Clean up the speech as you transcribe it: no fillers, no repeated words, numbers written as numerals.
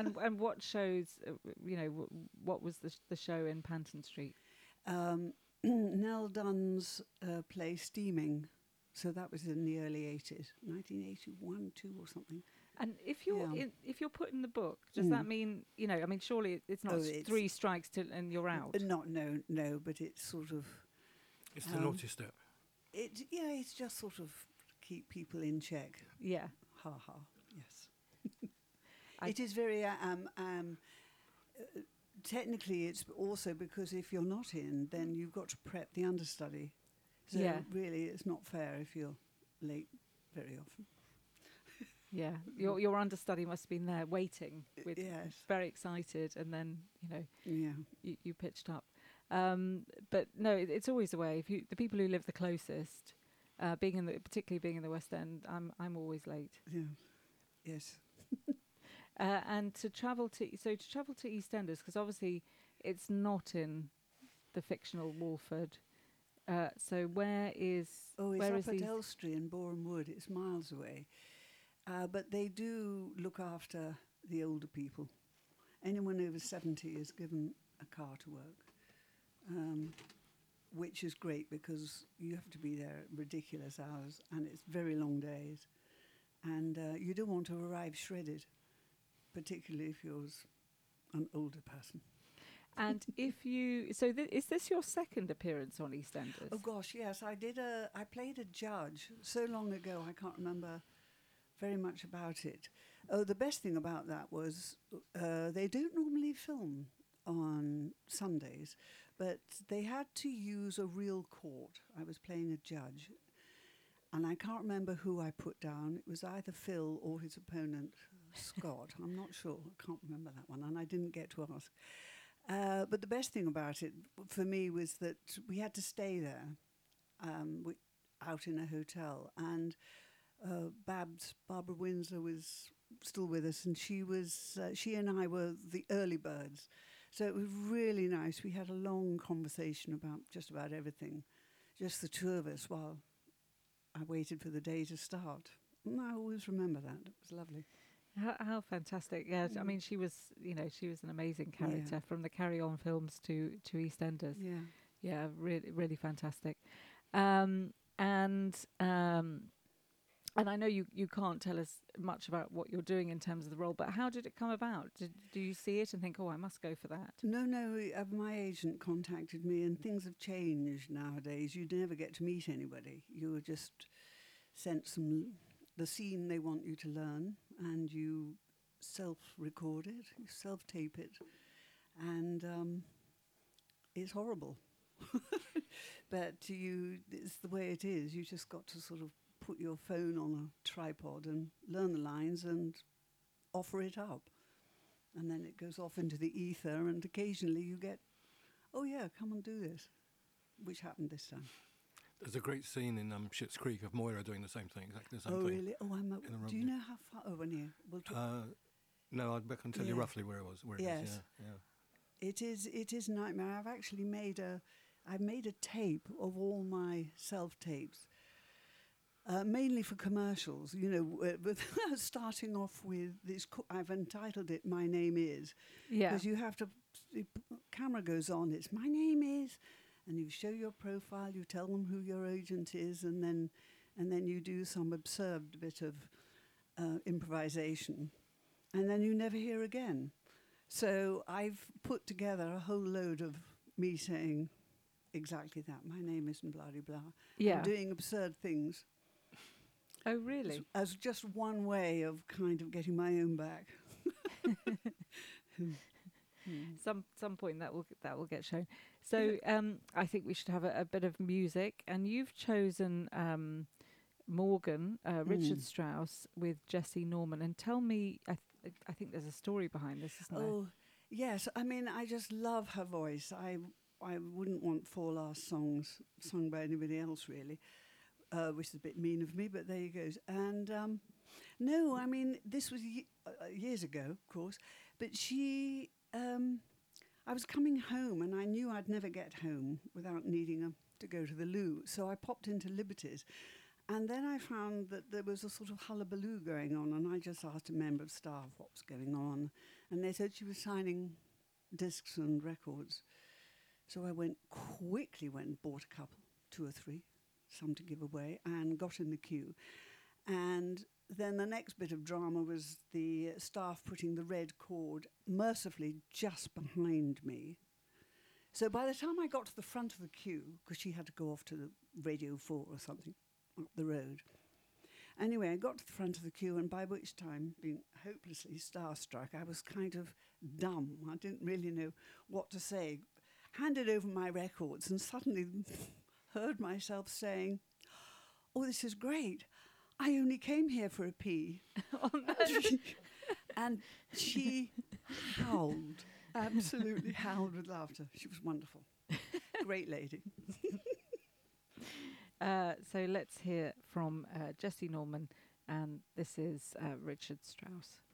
And what shows? What was the show in Panton Street? Nell Dunn's play Steaming. So that was in the early 80s, 1981, 2 or something. And if Yeah. if you're put in the book, does that mean I mean, surely it's not It's 3 strikes and you're out. Not no, but it's sort of It's the naughty step. it's just sort of keep people in check. Yeah. Ha ha. Yes. It is very technically. It's also because if you're not in, then you've got to prep the understudy. So really, it's not fair if you're late very often. Yeah, your understudy must have been there waiting, with very excited, and then you pitched up. But no, it's always the way. The people who live the closest, particularly being in the West End, I'm always late. Yeah, yes. And to travel to EastEnders, because obviously it's not in the fictional Walford. So where is? Oh, it's where up is at Elstree in Boreham Wood. It's miles away. But they do look after the older people. Anyone over 70 is given a car to work, which is great because you have to be there at ridiculous hours and it's very long days. And you don't want to arrive shredded, particularly if you're an older person. And if you... So is this your second appearance on EastEnders? Oh, gosh, yes. I played a judge so long ago, I can't remember very much about it. Oh, the best thing about that was they don't normally film on Sundays, but they had to use a real court. I was playing a judge, and I can't remember who I put down. It was either Phil or his opponent, Scott. I'm not sure. I can't remember that one, and I didn't get to ask. But the best thing about it for me was that we had to stay there, out in a hotel, and Barbara Windsor was still with us, and she and I were the early birds. So it was really nice. We had a long conversation about just about everything, just the two of us, while I waited for the day to start. And I always remember that. It was lovely. How fantastic! Yeah, I mean, she was an amazing character from the Carry On films to EastEnders. Yeah, really, really fantastic. And I know you can't tell us much about what you're doing in terms of the role, but how did it come about? Do you see it and think, oh, I must go for that? No, my agent contacted me, and things have changed nowadays. You never get to meet anybody. You were just sent the scene they want you to learn, and you self-record it, you self-tape it, and it's horrible. But it's the way it is. You just got to sort of put your phone on a tripod and learn the lines and offer it up. And then it goes off into the ether, and occasionally you get, oh yeah, come and do this, which happened this time. There's a great scene in Schitt's Creek of Moira doing the same thing, exactly the same thing. Oh, really? Oh, do you know how far? Oh, when you... We'll talk. No, I can tell you roughly where it was. Yes. It is nightmare. I've actually made a tape of all my self-tapes, mainly for commercials, but starting off with this, I've entitled it "My Name Is," because you have to. The camera goes on. It's "My name is," and you show your profile. You tell them who your agent is, and then you do some absurd bit of improvisation, and then you never hear again. So I've put together a whole load of me saying exactly that. My name isn't blah blah blah. Yeah. I'm doing absurd things. Oh, really? As just one way of kind of getting my own back. Some point that will get shown. So I think we should have a bit of music, and you've chosen Morgan, Richard Strauss with Jesse Norman. And tell me, I think there's a story behind this, isn't there? Oh, yes. I mean, I just love her voice. I wouldn't want 4 last songs sung by anybody else, really, which is a bit mean of me, but there you go. And no, I mean, this was years ago, of course, but she... I was coming home, and I knew I'd never get home without needing to go to the loo, so I popped into Liberty's. And then I found that there was a sort of hullabaloo going on, and I just asked a member of staff what was going on. And and they said she was signing discs and records. So I quickly went and bought a couple, 2 or 3, some to give away, and got in the queue. And then the next bit of drama was the staff putting the red cord mercifully just behind me. So by the time I got to the front of the queue, because she had to go off to the Radio 4 or something up the road. Anyway, I got to the front of the queue, and by which time, being hopelessly starstruck, I was kind of dumb. I didn't really know what to say. Handed over my records and suddenly heard myself saying, "Oh, this is great. I only came here for a pee." Oh, no. And she howled, absolutely howled with laughter. She was wonderful. Great lady. So let's hear from Jessie Norman, and this is Richard Strauss.